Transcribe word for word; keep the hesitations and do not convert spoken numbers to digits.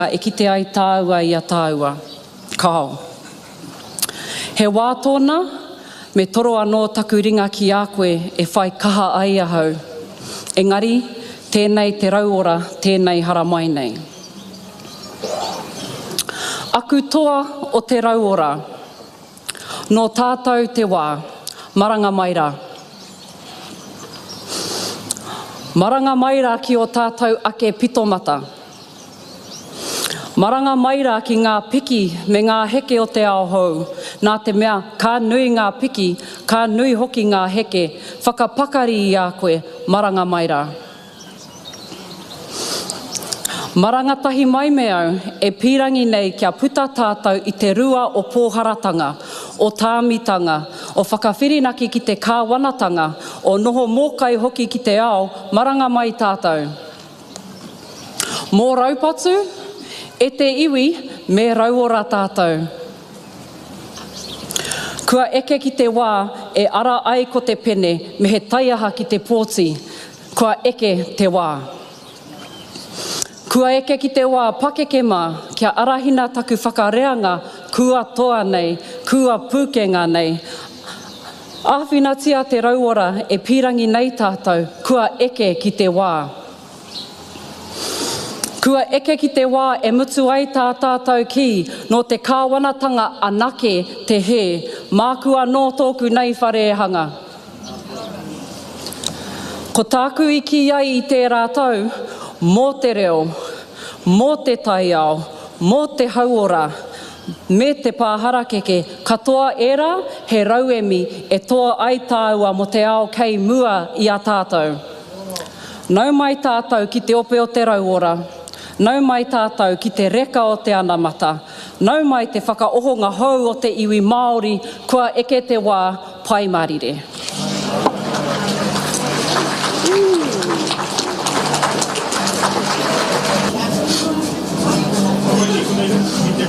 E kite ai tāua i a tāua. Kao. He wā tōna, me toro anō taku ringa ki a koe e whai kaha ai ahau. Engari, tēnei te rauora, tēnei hara mai nei. Aku toa o te rauora. No tātou te wā, maranga maira. Maranga maira ki o tātou ake pitomata. Maranga maira ki ngā piki me ngā heke o te ao hou. Nā te mea, ka nui ngā piki, ka nui hoki ngā heke, whakapakari i a koe, maranga maira. Maranga tahi mai me au, e pirangi nei kia puta tātou i te rua o pōharatanga, o tāmitanga, o whakawhirinaki ki te kāwanatanga, o noho mōkai hoki ki te ao, maranga mai tātou. Mō raupatu, e te iwi, me rauora tātou. Kua eke ki te wā, e ara ai ko te pene, me he taiaha ki te pōti. Kua eke te wā. Kua eke ki te wā pakeke mā, kia arahina taku whakareanga, kua toa nei, kua pūkenga nei. Āwhina tia te rauora e pirangi nei tātou, kua eke ki te wā. Kua eke ki te wā e mutu ai tā tātou ki, no te kāwanatanga anake te he, mākua no tōku nei wharehanga. Ko tāku i ki ai i te rātau, mō te reo, mō te taiao, mō te hauora, me te pāharakeke, katoa era he rauemi e toa ai tāua mo te ao kei mua i a tātou. Nau mai tātou ki te ope o te rauora. Nau mai tātou ki te reka o te anamata. Nau mai te whakaohonga hou o te iwi Māori, kua eke te wā pai marire. Mm.